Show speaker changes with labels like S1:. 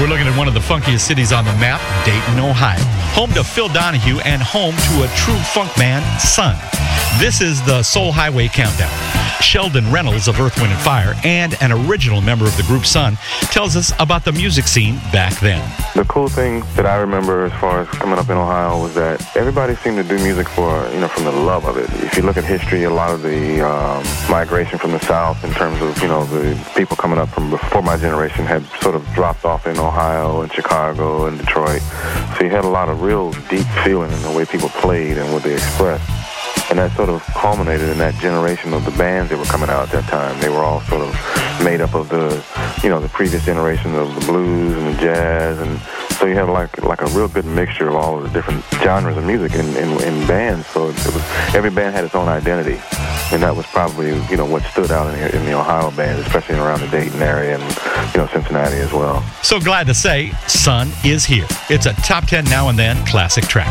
S1: We're looking at one of the funkiest cities on the map, Dayton, Ohio. Home to Phil Donahue and home to a true funk man, Sun. This is the Soul Highway Countdown. Sheldon Reynolds of Earth, Wind & Fire and an original member of the group Sun tells us about the music scene back then.
S2: The cool thing that I remember as far as coming up in Ohio was that everybody seemed to do music for, from the love of it. If you look at history, a lot of the migration from the South in terms of, the people coming up from before my generation had sort of dropped off in Ohio and Chicago and Detroit. So you had a lot of real deep feeling in the way people played and what they expressed. And that sort of culminated in that generation of the bands that were coming out at that time. They were all sort of made up of the previous generation of the blues and the jazz. And so you had like a real good mixture of all of the different genres of music in bands. So every band had its own identity. And that was probably, what stood out in the Ohio bands, especially around the Dayton area and, Cincinnati as well.
S1: So glad to say, Sun is here. It's a top 10 now and then classic track.